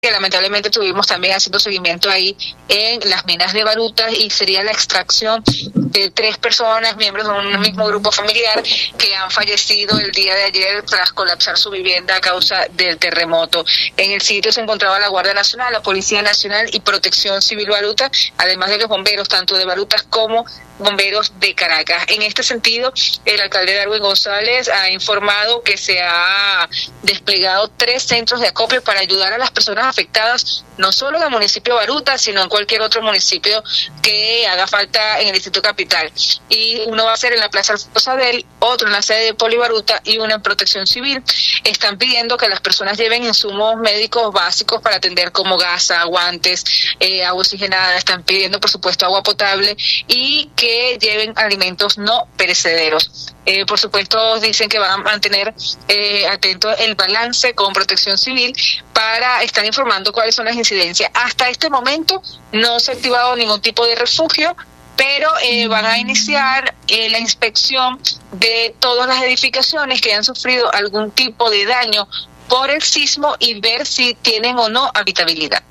que lamentablemente tuvimos también haciendo seguimiento ahí en las minas de Baruta, y sería la extracción de 3 personas, miembros de un mismo grupo familiar, que han fallecido el día de ayer tras colapsar su vivienda a causa del terremoto. En el sitio se encontraba la Guardia Nacional, la Policía Nacional y Protección Civil Baruta, además de los bomberos, tanto de Baruta como bomberos de Caracas. En este sentido, el alcalde Darwin González ha informado que se ha desplegado 3 centros de acopio para ayudar a las personas afectadas, no solo en el municipio de Baruta, sino en cualquier otro municipio que haga falta en el distrito capital. Y uno va a ser en la Plaza Alfonso Sadel, otro en la sede de Polibaruta y uno en Protección Civil. Están pidiendo que las personas lleven insumos médicos básicos para atender, como gasa, guantes, agua oxigenada. Están pidiendo, por supuesto, agua potable y que lleven alimentos no perecederos. Por supuesto, dicen que van a mantener atento el balance con Protección Civil para estar informando cuáles son las incidencias. Hasta este momento no se ha activado ningún tipo de refugio, pero van a iniciar la inspección de todas las edificaciones que han sufrido algún tipo de daño por el sismo y ver si tienen o no habitabilidad.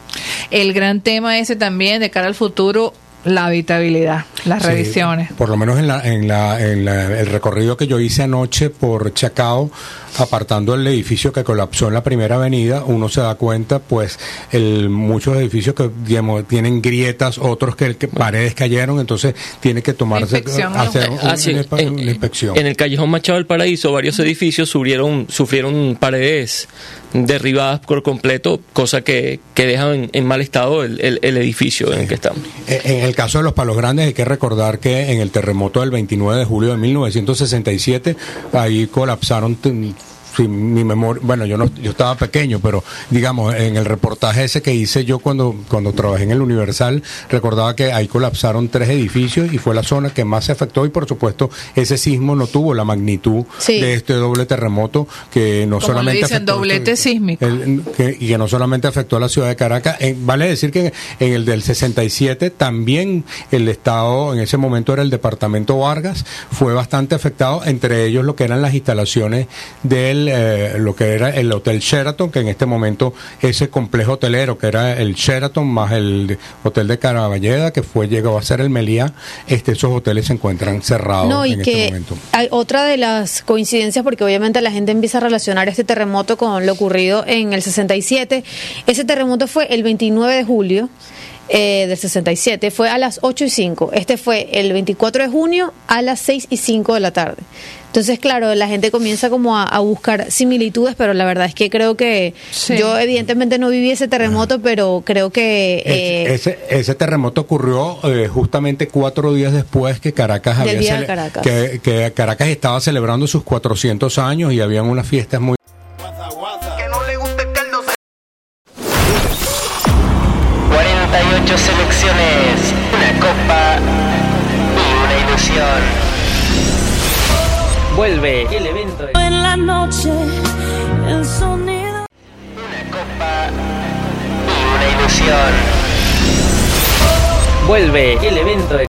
El gran tema ese también de cara al futuro, la habitabilidad, las revisiones. Por lo menos en el recorrido que yo hice anoche por Chacao, apartando el edificio que colapsó en la primera avenida, uno se da cuenta, pues, muchos edificios que, digamos, tienen grietas, otros que paredes cayeron, entonces tiene que tomarse, hacer una inspección. En el callejón Machado del Paraíso, varios edificios sufrieron paredes derribadas por completo, cosa que dejan en mal estado el edificio en el que estamos. En el caso de los Palos Grandes hay que recordar que en el terremoto del 29 de julio de 1967, ahí colapsaron, si mi memoria, bueno, yo estaba pequeño, pero digamos, en el reportaje ese que hice yo cuando trabajé en el Universal, recordaba que ahí colapsaron 3 edificios y fue la zona que más se afectó, y por supuesto ese sismo no tuvo la magnitud de este doble terremoto, que no como solamente le dicen, afectó doblete sísmico, y que no solamente afectó a la ciudad de Caracas. Vale decir que en el del 67 también el estado, en ese momento era el departamento Vargas, fue bastante afectado, entre ellos lo que eran las instalaciones del lo que era el Hotel Sheraton, que en este momento ese complejo hotelero que era el Sheraton más el Hotel de Caraballeda, que llegó a ser el Meliá, esos hoteles se encuentran cerrados en este momento. Hay otra de las coincidencias, porque obviamente la gente empieza a relacionar este terremoto con lo ocurrido en el 67. Ese terremoto fue el 29 de julio del 67, fue a las 8:05. Este fue el 24 de junio a las 6:05 de la tarde. Entonces, claro, la gente comienza como a buscar similitudes, pero la verdad es que creo que yo evidentemente no viví ese terremoto, pero creo que ese terremoto ocurrió justamente 4 días después que Caracas que Caracas estaba celebrando sus 400 años y habían unas fiestas muy... Selecciones, una copa y una ilusión. Vuelve el evento en la noche, el sonido. Una copa y una ilusión. Vuelve el evento